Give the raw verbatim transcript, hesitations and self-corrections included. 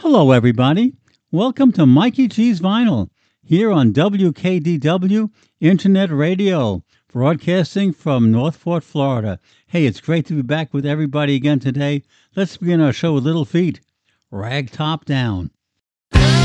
Hello, everybody. Welcome to Mikey G's Vinyl here on W K D W Internet Radio, broadcasting from Northport, Florida. Hey, it's great to be back with everybody again today. Let's begin our show with Little Feat, Rag Top Down.